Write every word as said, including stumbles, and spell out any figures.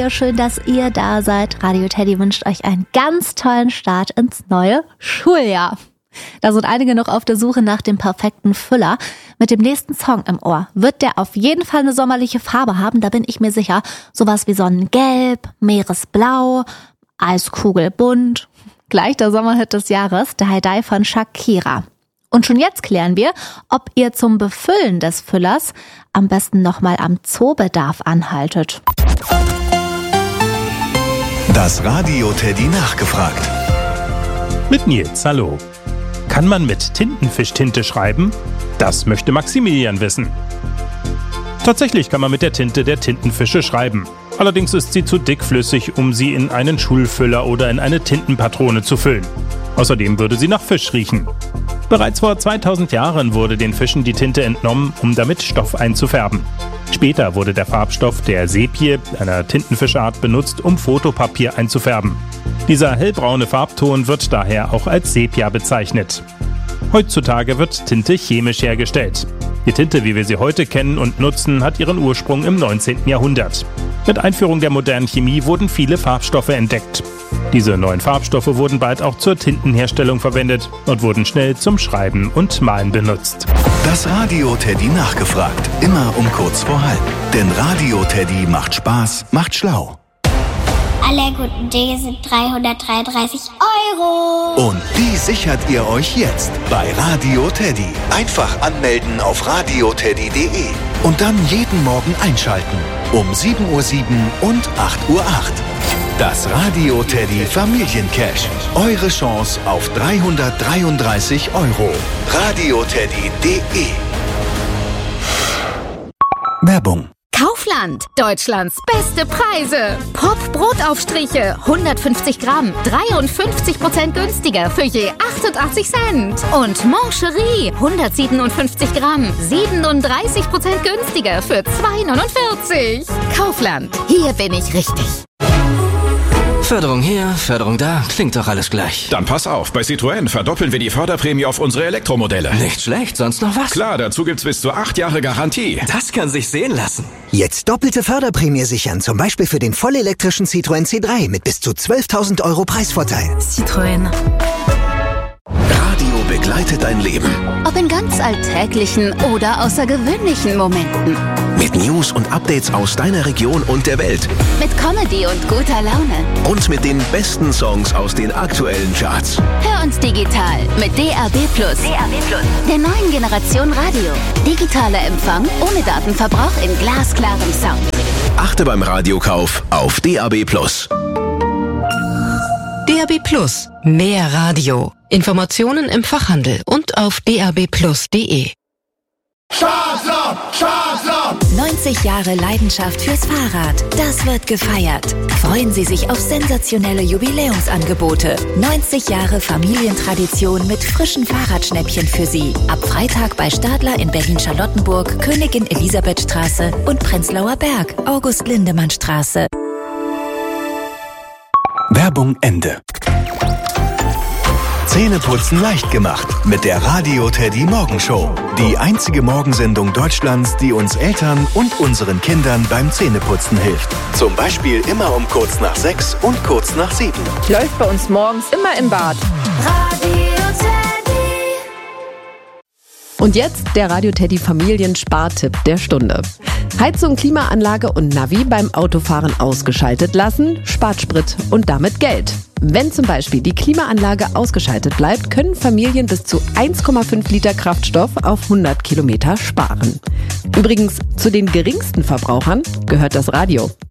Schön, dass ihr da seid. Radio Teddy wünscht euch einen ganz tollen Start ins neue Schuljahr. Da sind einige noch auf der Suche nach dem perfekten Füller. Mit dem nächsten Song im Ohr wird der auf jeden Fall eine sommerliche Farbe haben, da bin ich mir sicher. Sowas wie Sonnengelb, Meeresblau, Eiskugelbunt. Gleich der Sommerhit des Jahres, der Haidai von Shakira. Und schon jetzt klären wir, ob ihr zum Befüllen des Füllers am besten nochmal am Zoobedarf anhaltet. Das Radio Teddy nachgefragt. Mit Nils, hallo. Kann man mit Tintenfischtinte schreiben? Das möchte Maximilian wissen. Tatsächlich kann man mit der Tinte der Tintenfische schreiben. Allerdings ist sie zu dickflüssig, um sie in einen Schulfüller oder in eine Tintenpatrone zu füllen. Außerdem würde sie nach Fisch riechen. Bereits vor zweitausend Jahren wurde den Fischen die Tinte entnommen, um damit Stoff einzufärben. Später wurde der Farbstoff der Sepie, einer Tintenfischart, benutzt, um Fotopapier einzufärben. Dieser hellbraune Farbton wird daher auch als Sepia bezeichnet. Heutzutage wird Tinte chemisch hergestellt. Die Tinte, wie wir sie heute kennen und nutzen, hat ihren Ursprung im neunzehnten Jahrhundert. Mit Einführung der modernen Chemie wurden viele Farbstoffe entdeckt. Diese neuen Farbstoffe wurden bald auch zur Tintenherstellung verwendet und wurden schnell zum Schreiben und Malen benutzt. Das Radio Teddy nachgefragt. Immer um kurz vor halb. Denn Radio Teddy macht Spaß, macht schlau. Alle guten Dinge sind dreihundertdreiunddreißig Euro. Und die sichert ihr euch jetzt bei Radio Teddy. Einfach anmelden auf radio teddy punkt de und dann jeden Morgen einschalten. Um sieben Uhr sieben und acht Uhr acht. Das Radio Teddy Familiencash. Eure Chance auf dreihundertdreiunddreißig Euro. radio teddy punkt de. Werbung. Kaufland, Deutschlands beste Preise. Pop-Brotaufstriche, hundertfünfzig Gramm, dreiundfünfzig Prozent günstiger für je achtundachtzig Cent. Und Mancherie, hundertsiebenundfünfzig Gramm, siebenunddreißig Prozent günstiger für zwei neunundvierzig. Kaufland, hier bin ich richtig. Förderung hier, Förderung da, klingt doch alles gleich. Dann pass auf, bei Citroën verdoppeln wir die Förderprämie auf unsere Elektromodelle. Nicht schlecht, sonst noch was? Klar, dazu gibt's bis zu acht Jahre Garantie. Das kann sich sehen lassen. Jetzt doppelte Förderprämie sichern, zum Beispiel für den vollelektrischen Citroën C drei mit bis zu zwölftausend Euro Preisvorteil. Citroën. Radio begleitet dein Leben. Ob in ganz alltäglichen oder außergewöhnlichen Momenten. Mit News und Updates aus deiner Region und der Welt. Mit Comedy und guter Laune. Und mit den besten Songs aus den aktuellen Charts. Hör uns digital mit D A B plus. D A B plus. Der neuen Generation Radio. Digitaler Empfang ohne Datenverbrauch in glasklarem Sound. Achte beim Radiokauf auf D A B plus. D A B plus. Mehr Radio. Informationen im Fachhandel und auf d a b plus punkt de. Stadtland, Stadtland! neunzig Jahre Leidenschaft fürs Fahrrad. Das wird gefeiert. Freuen Sie sich auf sensationelle Jubiläumsangebote. neunzig Jahre Familientradition mit frischen Fahrradschnäppchen für Sie. Ab Freitag bei Stadler in Berlin-Charlottenburg, Königin Elisabethstraße und Prenzlauer Berg, August-Lindemann-Straße. Werbung Ende. Zähneputzen leicht gemacht mit der Radio Teddy Morgenshow. Die einzige Morgensendung Deutschlands, die uns Eltern und unseren Kindern beim Zähneputzen hilft. Zum Beispiel immer um kurz nach sechs und kurz nach sieben. Läuft bei uns morgens immer im Bad. Radio Teddy. Und jetzt der Radio Teddy Familienspartipp der Stunde. Heizung, Klimaanlage und Navi beim Autofahren ausgeschaltet lassen, spart Sprit und damit Geld. Wenn zum Beispiel die Klimaanlage ausgeschaltet bleibt, können Familien bis zu eins Komma fünf Liter Kraftstoff auf hundert Kilometer sparen. Übrigens, zu den geringsten Verbrauchern gehört das Radio.